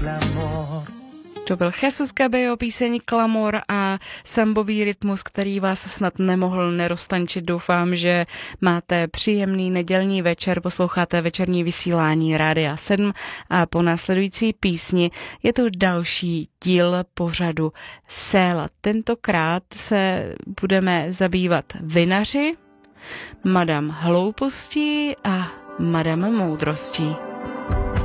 clamor. To byl Jesus Cabello, píseň Clamor a sambový rytmus, který vás snad nemohl neroztančit. Doufám, že máte příjemný nedělní večer, posloucháte večerní vysílání Rádia 7 a po následující písni je to další díl pořadu Séla. Tentokrát se budeme zabývat vinaři, Madame hloupostí a Madame moudrostí.